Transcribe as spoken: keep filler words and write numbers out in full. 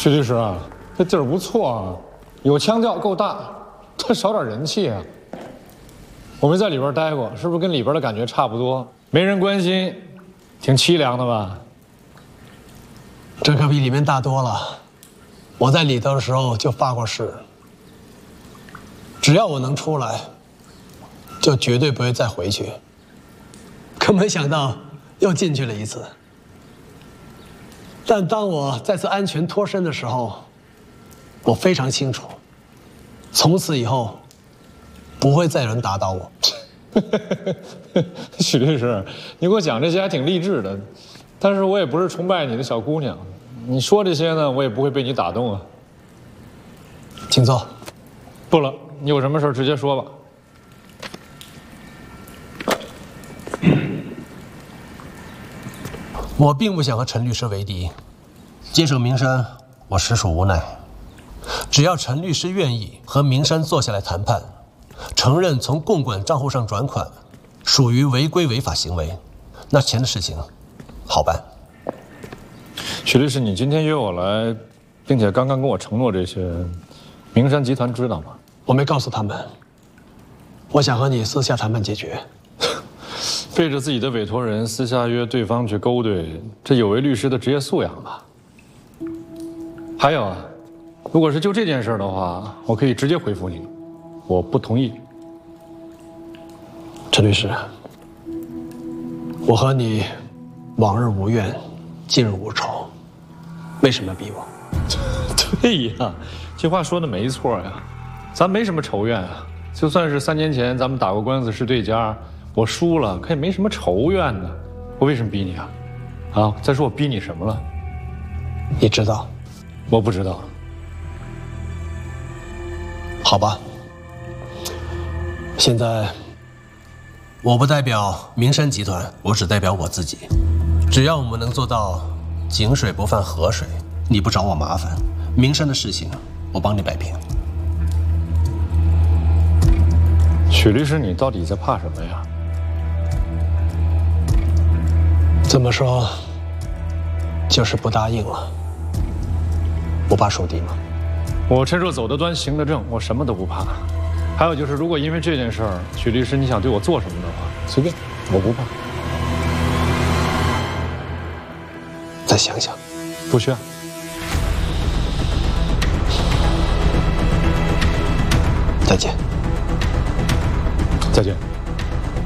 许律师啊，这地儿不错啊，有腔调，够大，但少点人气啊。我没在里边待过，是不是跟里边的感觉差不多？没人关心，挺凄凉的吧？ 这可比里面大多了。我在里头的时候就发过誓，只要我能出来，就绝对不会再回去。可没想到又进去了一次。但当我再次安全脱身的时候，我非常清楚，从此以后不会再有人打倒我。 许律师，你给我讲这些还挺励志的，但是我也不是崇拜你的小姑娘，你说这些呢，我也不会被你打动啊。 请坐。 不了，你有什么事直接说吧。 我并不想和陈律师为敌，接手名山，我实属无奈。只要陈律师愿意和名山坐下来谈判，承认从共管账户上转款属于违规违法行为，那钱的事情好办。 许律师，你今天约我来，并且刚刚跟我承诺这些，名山集团知道吗？ 我没告诉他们，我想和你私下谈判解决。 背着自己的委托人私下约对方去勾兑，这有违律师的职业素养吧？还有啊，如果是就这件事的话，我可以直接回复你，我不同意。 陈律师，我和你往日无怨，近日无仇，为什么要逼我？ 对呀，这话说的没错呀，咱没什么仇怨啊。就算是三年前咱们打过官司是对家，我输了，可也没什么仇怨呢。我为什么逼你啊？啊，再说我逼你什么了？ 你知道？ 我不知道。 好吧，现在我不代表名山集团，我只代表我自己。只要我们能做到井水不犯河水，你不找我麻烦，名山的事情我帮你摆平。 许律师，你到底在怕什么呀？ 这么说，就是不答应了。不怕树敌吗？ 我趁热走得端，行得正，我什么都不怕。还有就是，如果因为这件事儿，许律师你想对我做什么的话，随便，我不怕。 再想想。 不需要。 再见。 再见。